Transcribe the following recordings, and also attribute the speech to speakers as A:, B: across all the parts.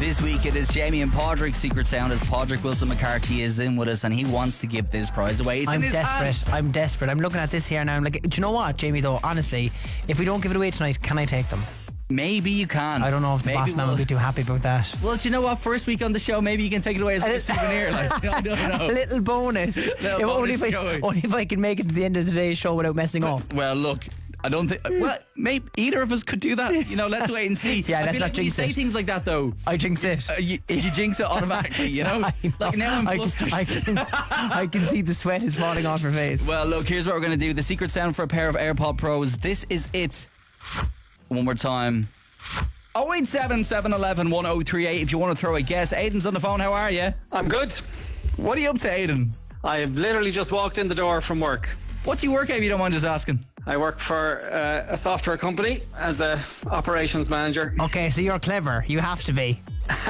A: This week it is Jamie and Padraig's secret sound, as Padraig Wilson McCarthy is in with us and he wants to give this prize away. It's
B: I'm
A: in his
B: desperate.
A: hands.
B: I'm desperate. I'm looking at this here now. I'm like, do you know what, Jamie, though, honestly, if we don't give it away tonight, can I take them?
A: Maybe you can.
B: I don't know if the boss man will be too happy about that.
A: Well, do you know what? First week on the show, maybe you can take it away as a souvenir. Like, I don't know.
B: A little bonus. Only if I can make it to the end of today's show without messing up.
A: Well, look, I don't think. Well, maybe either of us could do that. You know, let's wait and see.
B: Yeah, let's not
A: when you
B: jinx
A: say
B: it.
A: things like that, though,
B: I jinx it.
A: you jinx it automatically. You know, like now I'm flustered.
B: I can see the sweat is falling off her face.
A: Well, look, here's what we're going to do. The secret sound for a pair of AirPod Pros. This is it. One more time. 087 711 1038 if you want to throw a guess. Aidan's on the phone. How are you?
C: I'm good.
A: What are you up to, Aidan?
C: I have literally just walked in the door from work.
A: What do you work at, if you don't mind just asking?
C: I work for a software company as a operations manager.
B: Okay, so you're clever. You have to be.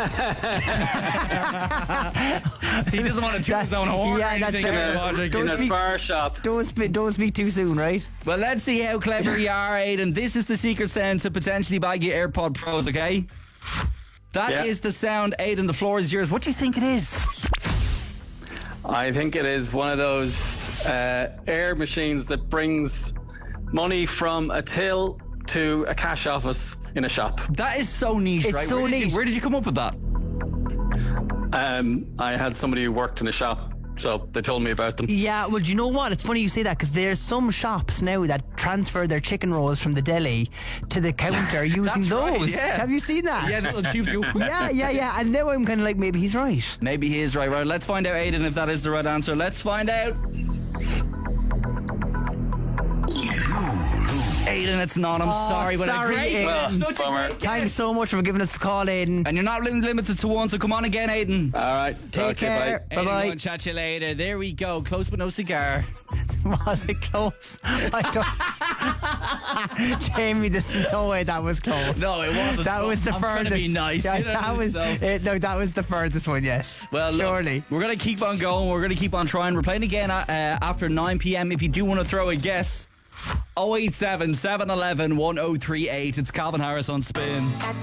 A: He doesn't want to toot his own horn.
B: Yeah,
A: or
B: that's
A: anything.
B: fair.
C: In a spar shop.
B: Don't speak too soon, right?
A: Well, let's see how clever you are, Aidan. This is the secret sound to potentially bag you AirPod Pros, okay? That is the sound, Aidan. The floor is yours. What do you think it is?
C: I think it is one of those air machines that brings money from a till to a cash office in a shop.
A: That is so niche,
B: It's
A: right?
B: so niche.
A: Where did you come up with that?
C: I had somebody who worked in a shop, so they told me about them.
B: Yeah, well, do you know what? It's funny you say that, because there's some shops now that transfer their chicken rolls from the deli to the counter using
A: That's
B: those.
A: right, yeah.
B: Have you seen that?
A: Yeah, the little tubes go.
B: Yeah. And now I'm kind of like, maybe he's right.
A: Maybe he is right. Let's find out, Aidan, if that is the right answer. Let's find out. Aidan, it's not. I'm sorry, but
B: sorry, Aidan.
A: such a
C: Bummer.
A: great guess.
B: Thanks so much for giving us a call, Aidan.
A: And you're not limited to one, so come on again, Aidan.
C: All right.
B: Take care.
A: Aidan,
B: Bye-bye.
A: go and chat to you later. There we go. Close but no cigar.
B: Was it close? I don't. Jamie, there's no way that was close.
A: No, it wasn't.
B: That was the
A: I'm
B: furthest.
A: trying to be nice.
B: Yeah,
A: You know
B: that was
A: yourself.
B: it. No, that was the furthest one yet.
A: Well, look,
B: surely.
A: we're going to keep on going. We're going to keep on trying. We're playing again after 9 p.m. If you do want to throw a guess, 087 711 1038. It's Calvin Harris on Spin.